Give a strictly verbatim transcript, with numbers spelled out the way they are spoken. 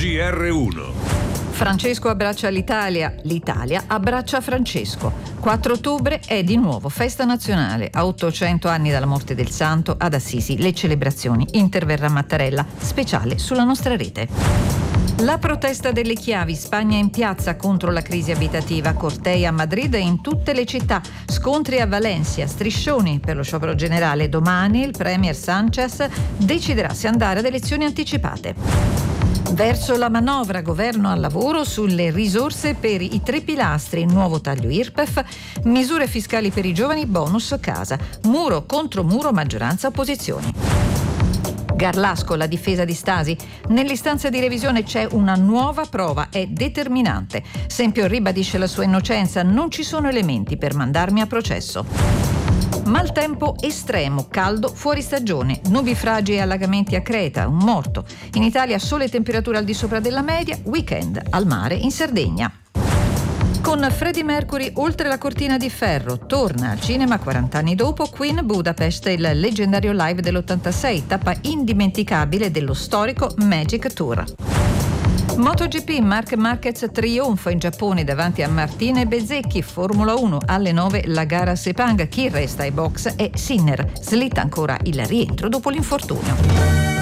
G R uno. Francesco abbraccia l'Italia, l'Italia abbraccia Francesco. quattro ottobre è di nuovo festa nazionale. A ottocento anni dalla morte del santo, ad Assisi le celebrazioni. Interverrà Mattarella, speciale sulla nostra rete. La protesta delle chiavi, Spagna in piazza contro la crisi abitativa, cortei a Madrid e in tutte le città, scontri a Valencia, striscioni per lo sciopero generale. Domani il premier Sánchez deciderà se andare ad elezioni anticipate. Verso la manovra governo al lavoro sulle risorse per i tre pilastri, nuovo taglio I R P E F, misure fiscali per i giovani, bonus casa, muro contro muro, maggioranza opposizioni. Garlasco, la difesa di Stasi. Nell'istanza di revisione c'è una nuova prova, è determinante. Sempio ribadisce la sua innocenza, non ci sono elementi per mandarmi a processo. Maltempo estremo, caldo fuori stagione, nubifragi e allagamenti a Creta, un morto. In Italia sole e temperature al di sopra della media, weekend al mare in Sardegna. Con Freddie Mercury oltre la cortina di ferro, torna al cinema quaranta anni dopo Queen Budapest, il leggendario live dell'ottantasei, tappa indimenticabile dello storico Magic Tour. MotoGP, Marc Marquez trionfa in Giappone davanti a Martina Bezzecchi. Formula uno alle nove la gara a Sepang, chi resta ai box è Sinner, slitta ancora il rientro dopo l'infortunio.